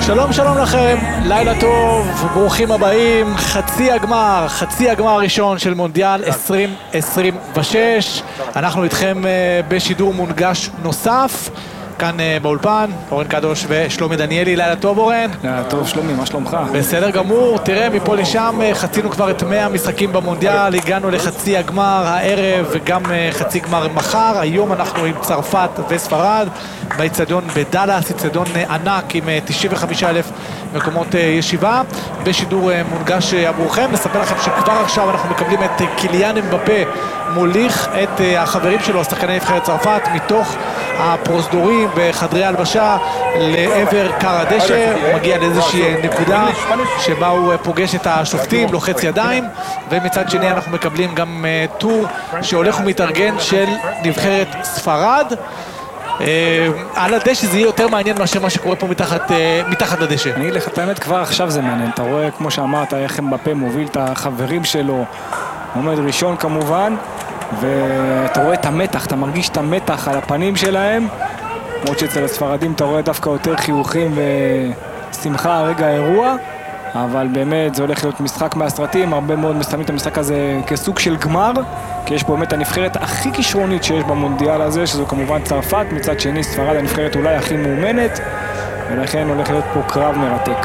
שלום לכם, לילה טוב, ברוכים הבאים, חצי הגמר הראשון של מונדיאל 2026. אנחנו איתכם בשידור מונגש נוסף, כאן באולפן, אורן קדוש ושלומי דניאלי. לילה טוב אורן. לילה טוב שלומי, מה שלומך? בסדר גמור, תראה מפה לשם חצינו כבר את 100 משחקים במונדיאל, הגענו לחצי הגמר הערב וגם חצי גמר מחר. היום אנחנו עם צרפת וספרד באצטדיון בדאלאס, אצטדיון ענק עם 95,000 מקומות ישיבה, בשידור מונגש עבורכם. נספר לכם שכבר עכשיו אנחנו מקבלים את קיליאן אמבפה מוליך את החברים שלו, שחקני נבחרת צרפת, מתוך הפרוזדורים בחדרי הלבשה לעבר קר הדשא. הוא מגיע לאיזושהי נקודה שבה הוא פוגש את השופטים, לוחץ ידיים, ומצד שני אנחנו מקבלים גם טור שהולך ומתארגן של נבחרת ספרד. על הדשא זה יהיה יותר מעניין מאשר מה שקורה פה מתחת לדשא. אני אגיד לך את האמת, כבר עכשיו זה מעניין. אתה רואה, כמו שאמרת, איך אמבפה מוביל את החברים שלו, עומד ראשון כמובן, ואתה רואה את המתח, אתה מרגיש את המתח על הפנים שלהם, למרות שאצל הספרדים אתה רואה דווקא יותר חיוכים ושמחה על רגע האירוע, אבל באמת זה הולך להיות משחק מהסרטים. הרבה מאוד מסתכלים את המשחק הזה כסוג של גמר, כי יש פה באמת הנבחרת הכי כישרונית שיש במונדיאל הזה, שזו כמובן צרפת, מצד שני ספרד הנבחרת אולי הכי מאומנת, ולכן הולך להיות פה קרב מרתק.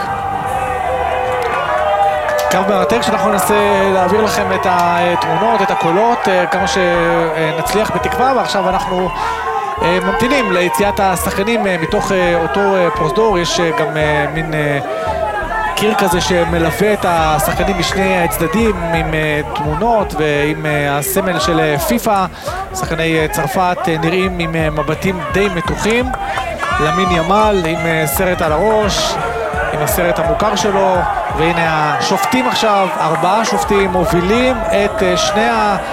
קרב מרתק שאנחנו ננסה להעביר לכם את התמונות, את הקולות, כמה שנצליח בתקווה. ועכשיו אנחנו ממתינים ליציאת השחקנים מתוך אותו פרוזדור. יש גם מין קיר כזה שמלווה את השחקנים משני הצדדים עם תמונות ועם הסמל של פיפה. שחקני צרפת נראים עם מבטים די מתוחים. למין ימל עם סרט על הראש, עם הסרט המוכר שלו, והנה השופטים עכשיו, 4 שופטים מובילים את שני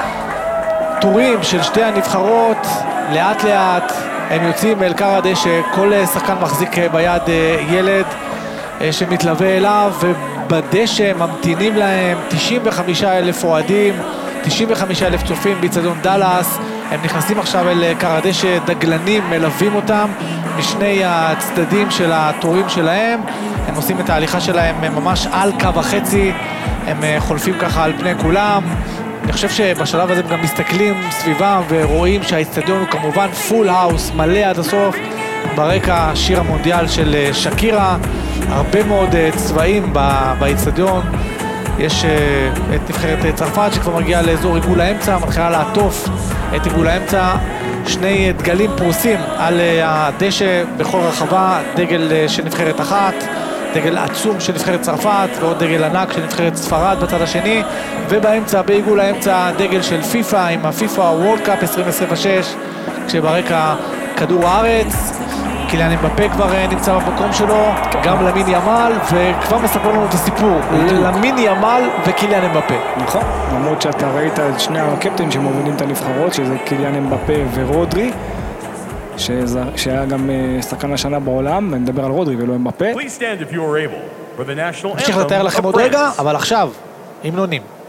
הטורים של שתי הנבחרות. לאט לאט הם יוצאים אל קר הדשא, כל שחקן מחזיק ביד ילד שמתלווה אליו, ובדשא ממתינים להם 95,000 אוהדים, 95,000 צופים באצטדיון דאלאס. הם נכנסים עכשיו אל קר הדשא, דגלנים מלווים אותם משני הצדדים של התורים שלהם. הם עושים את ההליכה שלהם ממש על קו החצי, הם חולפים ככה על פני כולם. אני חושב שבשלב הזה הם גם מסתכלים סביבם ורואים שהאצטדיון הוא כמובן פול האוס, מלא עד הסוף. ברקע שיר המונדיאל של שקירה, הרבה מאוד צבעים באצטדיון. יש את נבחרת צרפת שכבר מגיעה לאזור עיגול האמצע, מתחילה לעטוף את עיגול האמצע. שני דגלים פרוסים על הדשא בכל רחבה, דגל של נבחרת אחת, דגל עצום של נבחרת צרפת ועוד דגל ענק של נבחרת ספרד בצד השני, ובאמצע, בעיגול האמצע, דגל של פיפה עם הפיפה וורלד קאפ 2026, כשברקע כדור הארץ. קיליאן אמבפה כבר נמצא במקום שלו, גם למין ימל, וכבר מספר לנו את הסיפור, למין ימל וקיליאן אמבפה. נכון, למרות שאתה ראית את שני הקפטן שמובילים את הנבחרות, שזה קיליאן אמבפה ורודרי, שהיה גם שחקן השנה בעולם. אני מדבר על רודרי ולא אמבפה. נמשיך לתאר לכם עוד רגע, אבל עכשיו, המנונים.